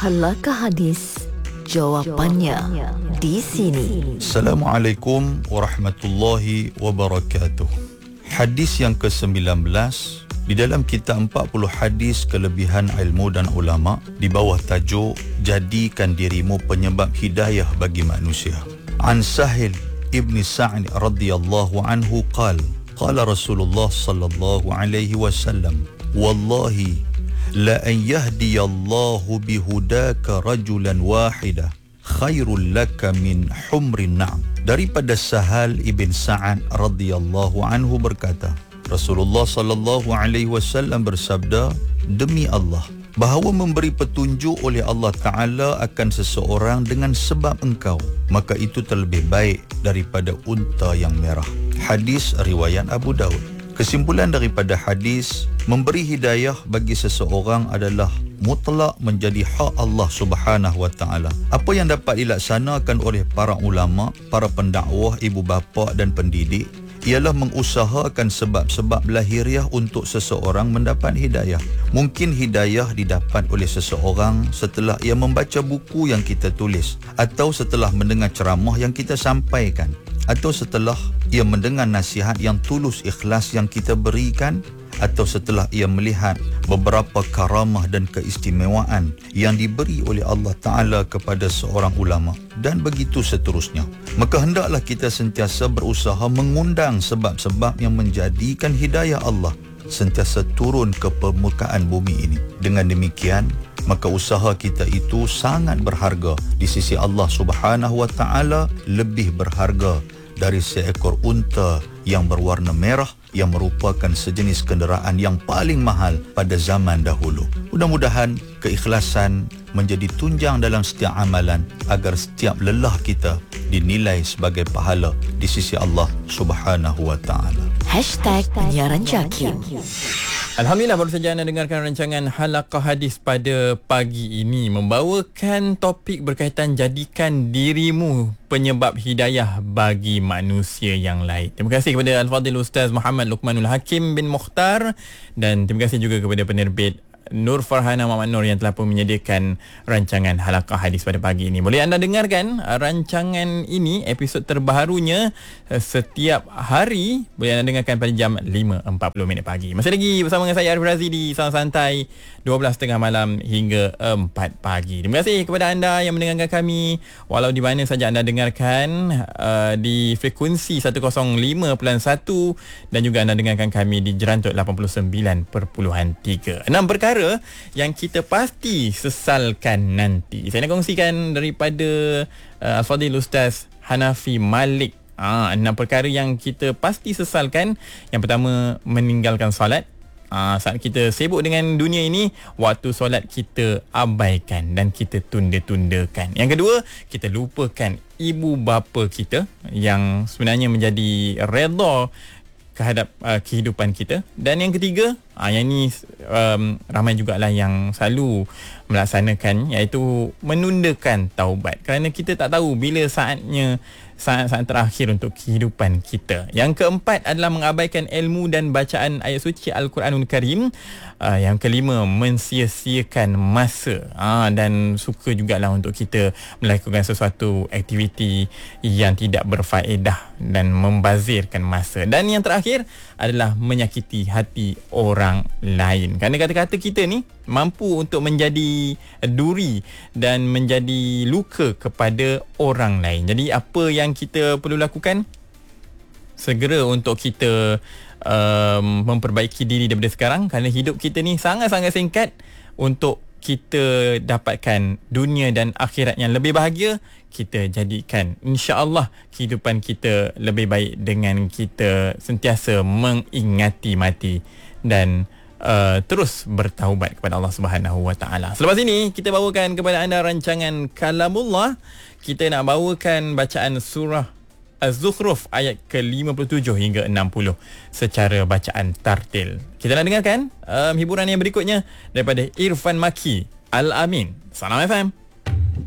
Halaqah Hadis, jawapannya di sini. Assalamualaikum warahmatullahi wabarakatuh. Hadis yang ke-19 di dalam kitab 40 hadis kelebihan ilmu dan ulama di bawah tajuk Jadikan dirimu penyebab hidayah bagi manusia. An Sahil ibn Sa'd radhiyallahu anhu qala Rasulullah sallallahu alaihi wasallam, wallahi la an yahdiyallahu bihudaka rajulan wahida khairul laka min humrin na'am. Daripada Sahal ibn Sa'ad radhiyallahu anhu berkata, Rasulullah sallallahu alaihi wasallam bersabda, demi Allah, bahawa memberi petunjuk oleh Allah Ta'ala akan seseorang dengan sebab engkau, maka itu terlebih baik daripada unta yang merah. Hadis riwayat Abu Daud. Kesimpulan daripada hadis, memberi hidayah bagi seseorang adalah mutlak menjadi hak Allah Subhanahu Wa Taala. Apa yang dapat dilaksanakan oleh para ulama, para pendakwah, ibu bapa dan pendidik ialah mengusahakan sebab-sebab lahiriah untuk seseorang mendapat hidayah. Mungkin hidayah didapat oleh seseorang setelah ia membaca buku yang kita tulis, atau setelah mendengar ceramah yang kita sampaikan, atau setelah ia mendengar nasihat yang tulus ikhlas yang kita berikan, atau setelah ia melihat beberapa karamah dan keistimewaan yang diberi oleh Allah Ta'ala kepada seorang ulama, dan begitu seterusnya. Maka hendaklah kita sentiasa berusaha mengundang sebab-sebab yang menjadikan hidayah Allah sentiasa turun ke permukaan bumi ini. Dengan demikian, maka usaha kita itu sangat berharga di sisi Allah Subhanahu Wa Ta'ala, lebih berharga dari seekor unta yang berwarna merah yang merupakan sejenis kenderaan yang paling mahal pada zaman dahulu. Mudah-mudahan keikhlasan menjadi tunjang dalam setiap amalan agar setiap lelah kita dinilai sebagai pahala di sisi Allah Subhanahu Wa Ta'ala. #penyiaran Jakim. Alhamdulillah, baru saja anda dengarkan rancangan Halaqah Hadis pada pagi ini, membawakan topik berkaitan jadikan dirimu penyebab hidayah bagi manusia yang lain. Terima kasih kepada Al-Fadhil Ustaz Muhammad Luqmanul Hakim bin Mukhtar, dan terima kasih juga kepada penerbit Nur Farhana Muhammad Nur yang telah pun menyediakan rancangan Halaqah Hadis pada pagi ini. Boleh anda dengarkan rancangan ini, episod terbarunya setiap hari. Boleh anda dengarkan pada jam 5.40 pagi. Masih lagi bersama dengan saya Arif Razi di Salam Santai 12.30 malam hingga 4 pagi. Terima kasih kepada anda yang mendengarkan kami walau di mana saja anda dengarkan, di frekuensi 105.1, dan juga anda dengarkan kami di Jerantut 89.3. 6 perkara yang kita pasti sesalkan nanti. Saya nak kongsikan daripada Al-Fadhil Ustaz Hanafi Malik. 6 perkara yang kita pasti sesalkan. Yang pertama, meninggalkan solat. Saat kita sibuk dengan dunia ini, waktu solat kita abaikan dan kita tunda-tundakan. Yang kedua, kita lupakan ibu bapa kita yang sebenarnya menjadi redha kehadap kehidupan kita. Dan yang ketiga, yang ini ramai jugalah yang selalu melaksanakan, iaitu menundakan taubat, kerana kita tak tahu bila saatnya, saat-saat terakhir untuk kehidupan kita. Yang keempat adalah mengabaikan ilmu dan bacaan ayat suci Al-Quranul Karim. Yang kelima, mensia-siakan masa. Dan suka jugalah untuk kita melakukan sesuatu aktiviti yang tidak berfaedah dan membazirkan masa. Dan yang terakhir adalah menyakiti hati orang lain. Kerana kata-kata kita ni mampu untuk menjadi duri dan menjadi luka kepada orang lain. Jadi apa yang kita perlu lakukan? Segera untuk kita memperbaiki diri daripada sekarang, kerana hidup kita ni sangat-sangat singkat untuk kita dapatkan dunia dan akhirat yang lebih bahagia. Kita jadikan insya-Allah kehidupan kita lebih baik dengan kita sentiasa mengingati mati dan terus bertaubat kepada Allah Subhanahu Wa Taala. Selepas ini kita bawakan kepada anda rancangan Kalamullah. Kita nak bawakan bacaan surah Az-Zukhruf ayat ke-57 hingga 60 secara bacaan tartil. Kita nak dengarkan hiburan yang berikutnya daripada Irfan Maki Al-Amin. Salam FM.